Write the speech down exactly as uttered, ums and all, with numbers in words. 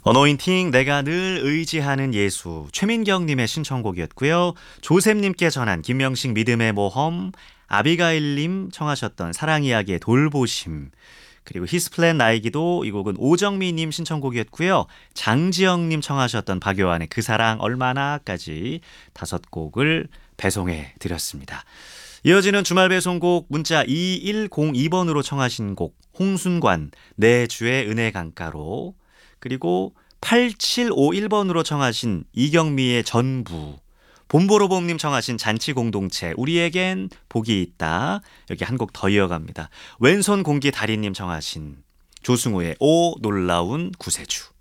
어노인팅 내가 늘 의지하는 예수 최민경님의 신청곡이었고요. 조셉님께 전한 김명식 믿음의 모험, 아비가일님 청하셨던 사랑 이야기의 돌보심, 그리고 히스플랜 나이기도 이 곡은 오정미님 신청곡이었고요. 장지영님 청하셨던 박요한의 그 사랑 얼마나까지 다섯 곡을 배송해 드렸습니다. 이어지는 주말 배송곡 문자 이일공이 번으로 청하신 곡 홍순관 내 주의 은혜 강가로, 그리고 팔칠오일 번으로 청하신 이경미의 전부, 봄보로봄님 청하신 잔치공동체 우리에겐 복이 있다, 여기 한 곡 더 이어갑니다. 왼손 공기 달인님 청하신 조승우의 오 놀라운 구세주.